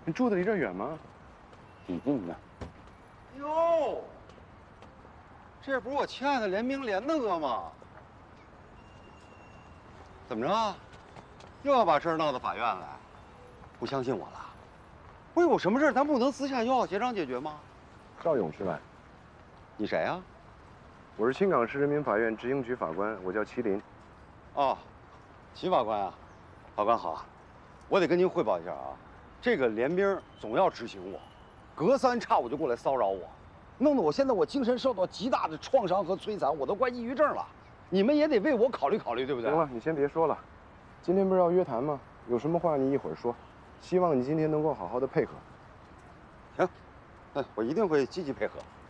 你住的离这儿远吗？ 呢。哟，这不是我亲爱的连明连大哥吗？怎么着？又要把事儿闹到法院来？不相信我了？不是有什么事儿咱不能私下友好协商解决吗？ 赵永是吧？ 你谁呀？ 我是青冈市人民法院执行局法官，我叫麒麟。 哦，齐法官啊，法官好，我得跟您汇报一下啊，这个连兵总要执行我，隔三差五就过来骚扰我，弄得我现在精神受到极大的创伤和摧残，我都快抑郁症了。你们也得为我考虑考虑，对不对？ 行了，你先别说了，今天不是要约谈吗？有什么话你一会儿说，希望你今天能够好好的配合。 行，我一定会积极配合。